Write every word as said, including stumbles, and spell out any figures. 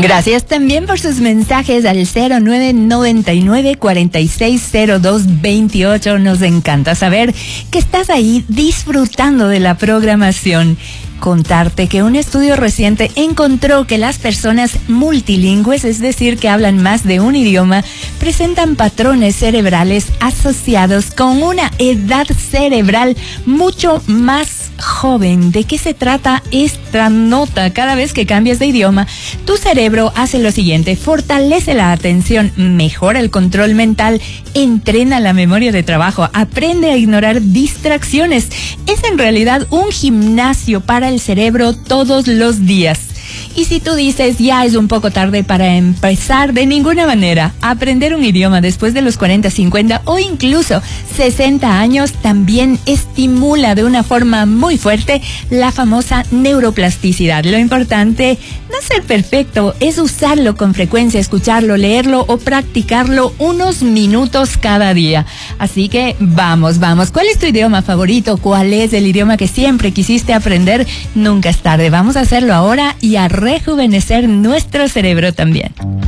Gracias también por sus mensajes al cero nueve nueve nueve, cuatro seis cero dos, dos ocho. Nos encanta saber que estás ahí disfrutando de la programación. Contarte que un estudio reciente encontró que las personas multilingües, es decir, que hablan más de un idioma, presentan patrones cerebrales asociados con una edad cerebral mucho más joven. ¿De qué se trata esta nota? Cada vez que cambias de idioma, tu cerebro hace lo siguiente: fortalece la atención, mejora el control mental, entrena la memoria de trabajo, aprende a ignorar distracciones. Es en realidad un gimnasio para el cerebro todos los días. Y si tú dices, ya es un poco tarde para empezar, de ninguna manera. Aprender un idioma después de los cuarenta, cincuenta o incluso sesenta años también estimula de una forma muy fuerte la famosa neuroplasticidad. Lo importante no es ser perfecto, es usarlo con frecuencia, escucharlo, leerlo o practicarlo unos minutos cada día. Así que vamos, vamos. ¿Cuál es tu idioma favorito? ¿Cuál es el idioma que siempre quisiste aprender? Nunca es tarde. Vamos a hacerlo ahora y a rejuvenecer nuestro cerebro también.